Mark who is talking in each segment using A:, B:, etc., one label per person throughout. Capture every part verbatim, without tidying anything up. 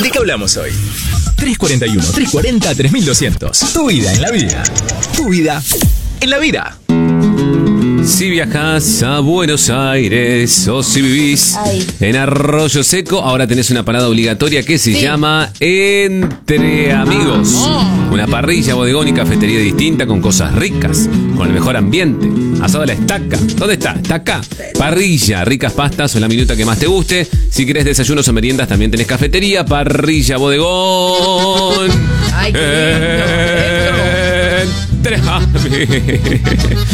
A: ¿De qué hablamos hoy? tres cuarenta y uno, tres cuarenta, tres mil doscientos. Tu vida en la vida. Tu vida en la vida.
B: Si viajas a Buenos Aires o si vivís
C: Ay.
B: en Arroyo Seco, ahora tenés una parada obligatoria que se
C: Sí.
B: llama Entre Amigos. Una parrilla, bodegón y cafetería distinta con cosas ricas, con el mejor ambiente. Asado a la estaca. ¿Dónde está? Está acá. Parrilla, ricas pastas o la minuta que más te guste. Si querés desayunos o meriendas, también tenés cafetería, parrilla, bodegón.
C: Ay, qué
B: Entre Amigos.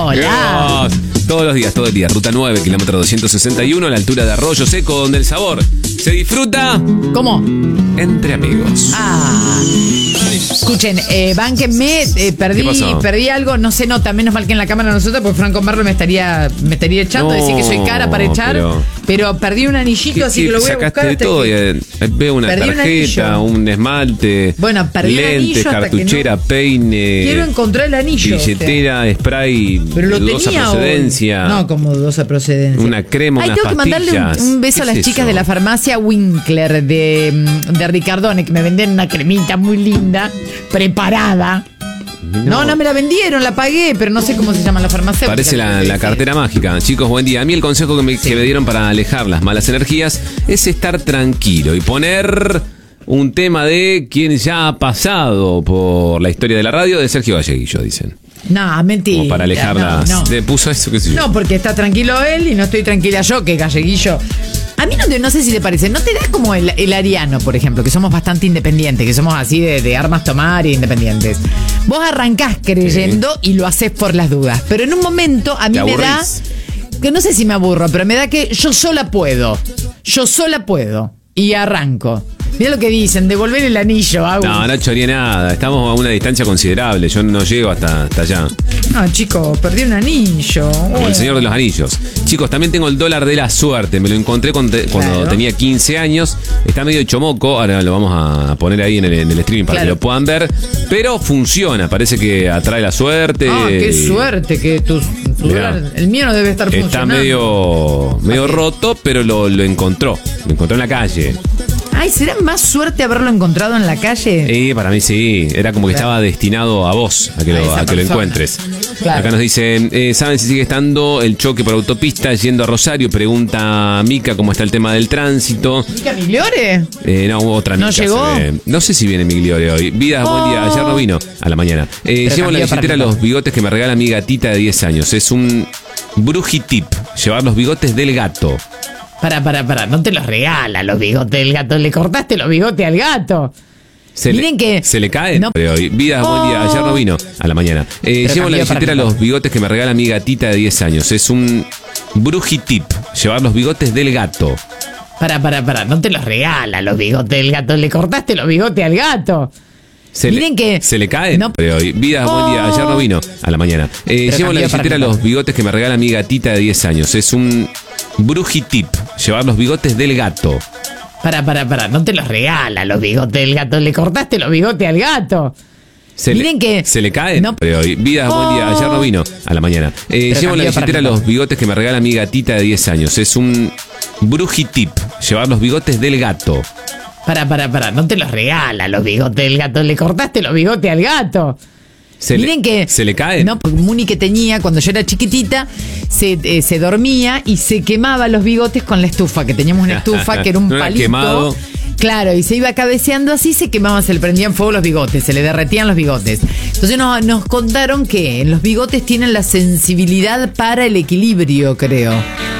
C: Hola.
B: Dios. Todos los días, todo el día. Ruta nueve, kilómetro doscientos sesenta y uno, a la altura de Arroyo Seco, donde el sabor se disfruta
C: ¿Cómo?
B: entre amigos.
C: Ah. Escuchen, eh, bánquenme, eh, perdí,
B: ¿Qué pasó?
C: perdí algo, no se nota, menos mal que en la cámara nosotros, porque Franco Merlo me estaría, me estaría echando,
B: No,
C: decir que soy cara para echar, pero,
B: pero-
C: perdí un anillito, así que lo voy a
B: sacaste
C: buscar
B: de
C: hasta
B: todo?
C: que-
B: Y, eh, veo una
C: Perdí un
B: tarjeta,
C: anillo.
B: un, esmalte,
C: Bueno, perdí un
B: lentes,
C: anillo hasta que
B: cartuchera,
C: no-
B: peine,
C: Quiero encontrar el anillo.
B: billetera, spray,
C: Pero lo
B: de dudosa
C: tenía hoy.
B: procedencia.
C: No, como dudosa procedencia.
B: Una crema,
C: Ay,
B: unas
C: tengo que mandarle un,
B: pastillas.
C: un beso a
B: ¿Qué
C: las
B: es
C: chicas
B: eso?
C: de la farmacia Winkler de, de Ricardone, que me vendieron una cremita muy linda, preparada. No, no me la vendieron, la pagué, pero no sé cómo se llama la farmacia.
B: Parece la, la cartera mágica. Chicos, buen día. A mí el consejo que me, que me dieron para alejar las malas energías es estar tranquilo y poner un tema de quien ya ha pasado por la historia de la radio, de Sergio Galleguillo, dicen.
C: No, mentira.
B: Como para alejarlas.
C: No, no.
B: Te puso eso, qué sé yo.
C: No, porque está tranquilo él y no estoy tranquila yo, que Galleguillo. A mí no, te- no sé si te parece, ¿no te da como el, el ariano, por ejemplo, que somos bastante independientes, que somos así de, de armas tomar y independientes? Vos arrancás creyendo y lo haces por las dudas, pero en un momento a mí
B: Te
C: me da,
B: aburrís.
C: que no sé si me aburro, pero me da que yo sola puedo, yo sola puedo y arranco. Mira lo que dicen, devolver el anillo, Agus.
B: No, no choreé nada. Estamos a una distancia considerable. Yo no llego hasta, hasta allá.
C: No, chico, perdí un anillo.
B: Como el Señor de los Anillos. Chicos, también tengo el dólar de la suerte. Me lo encontré cuando, cuando
C: Claro.
B: tenía quince años. Está medio chomoco. Ahora lo vamos a poner ahí en el, en el streaming para
C: Claro.
B: que lo puedan ver. Pero funciona. Parece que atrae la suerte.
C: Ah, qué suerte que tu, tu
B: Mirá.
C: dólar- el mío no debe estar
B: Está
C: funcionando.
B: medio, medio roto, pero lo, lo encontró. Lo encontró en la calle.
C: Ay, ¿será más suerte haberlo encontrado en la calle?
B: Y para mí sí, era como que
C: Claro.
B: estaba destinado a vos, a que
C: A
B: lo,
C: esa
B: a que lo
C: persona.
B: encuentres.
C: Claro.
B: Acá nos dicen, eh, ¿saben si sigue estando el choque por autopista yendo a Rosario? Pregunta Mica cómo está el tema del tránsito.
C: ¿Mica Migliore?
B: Eh, no, otra
C: ¿No
B: Mica.
C: llegó?
B: se ve. No sé si viene Migliore hoy. Vida, buen día. Ayer no vino, a la mañana. Eh,
C: Pero
B: llevo en la
C: cambió para
B: billetera
C: Mica.
B: los bigotes que me regala mi gatita de diez años. Es un brujitip, llevar los bigotes del gato.
C: Para, para, para, no te los regala los bigotes del gato. Le cortaste los bigotes al gato.
B: Se
C: Miren
B: le,
C: que-
B: se le caen.
C: no-
B: Pero hoy, vida, buen día. Ayer no vino, a la mañana. Eh,
C: Pero
B: llevo en la
C: cambió para
B: billetera
C: Mica.
B: los bigotes que me regala mi gatita de diez años. Es un brujitip, llevar los bigotes del gato.
C: Para, para, para, no te los regala los bigotes del gato. Le cortaste los bigotes al gato.
B: Se
C: Miren
B: le,
C: que-
B: se le caen.
C: no-
B: Pero hoy, vida, buen día. Ayer no vino, a la mañana. Eh,
C: Pero
B: llevo en la
C: cambió para
B: billetera
C: Mica.
B: los bigotes que me regala mi gatita de diez años. Es un brujitip, llevar los bigotes del gato.
C: Para, para, para, no te los regala los bigotes del gato. Le cortaste los bigotes al gato.
B: Se
C: Miren
B: le,
C: que-
B: se le caen.
C: no-
B: Pero hoy, vida, buen día. Ayer no vino, a la mañana. Eh,
C: Pero
B: llevo en la
C: cambió para
B: billetera
C: Mica.
B: los bigotes que me regala mi gatita de diez años. Es un brujitip, llevar los bigotes del gato.
C: Para, para, para, no te los regala los bigotes del gato. Le cortaste los bigotes al gato.
B: Se
C: Miren
B: le,
C: que...
B: se le caen.
C: No, porque Muni que tenía, cuando yo era chiquitita, se, eh, se dormía y se quemaba los bigotes con la estufa, que teníamos una estufa que era un
B: No era
C: palito.
B: quemado.
C: Claro, y se iba cabeceando así, se quemaban, se le prendían fuego los bigotes, se le derretían los bigotes. Entonces nos, nos contaron que los bigotes tienen la sensibilidad para el equilibrio, creo.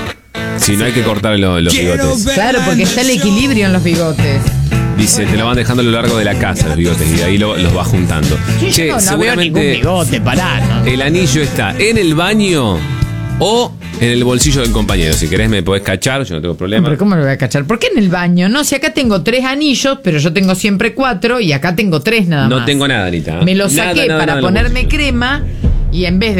B: Si no hay que cortar lo- los bigotes.
C: Claro, porque está el equilibrio en los bigotes.
B: Dice, te lo van dejando a lo largo de la casa los bigotes y de ahí lo- los vas juntando.
C: Sí,
B: Che,
C: yo no, no veo ningún
B: seguramente
C: bigote, pará, ¿no?
B: el anillo está en el baño o en el bolsillo del compañero. Si querés me podés cachar, yo no tengo problema.
C: Pero ¿cómo lo voy a cachar? ¿Por qué en el baño? No, si acá tengo tres anillos, pero yo tengo siempre cuatro y acá tengo tres nada más.
B: No tengo nada, Anita.
C: Me lo
B: Nada,
C: saqué
B: nada,
C: para
B: nada en los
C: ponerme
B: bolsillos.
C: crema y en vez de